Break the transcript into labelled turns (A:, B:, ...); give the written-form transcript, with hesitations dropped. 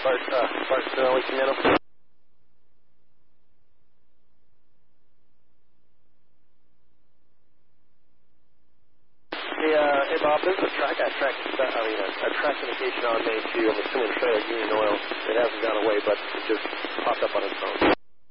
A: Bart Spinelli, Commando. Hey Bob, there's a track indication on Main 2. I'm assuming Trailer Union Oil. It hasn't gone away, but it just popped up on its phone.